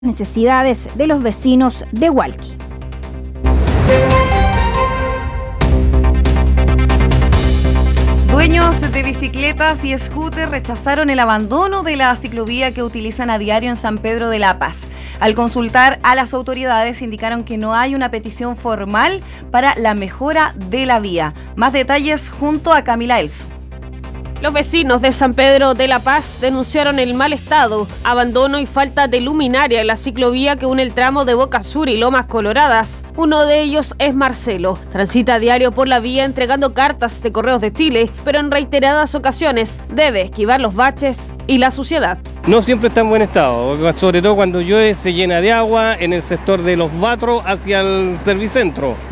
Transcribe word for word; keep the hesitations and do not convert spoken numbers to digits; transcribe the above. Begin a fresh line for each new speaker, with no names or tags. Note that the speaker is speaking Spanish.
necesidades de los vecinos de Hualqui.
Dueños de bicicletas y scooters rechazaron el abandono de la ciclovía que utilizan a diario en San Pedro de la Paz. Al consultar a las autoridades indicaron que no hay una petición formal para la mejora de la vía. Más detalles junto a Camila Elso.
Los vecinos de San Pedro de la Paz denunciaron el mal estado, abandono y falta de luminaria en la ciclovía que une el tramo de Boca Sur y Lomas Coloradas. Uno de ellos es Marcelo. Transita a diario por la vía entregando cartas de Correos de Chile, pero en reiteradas ocasiones debe esquivar los baches y la suciedad.
No siempre está en buen estado, sobre todo cuando llueve se llena de agua en el sector de los Batros hacia el Servicentro.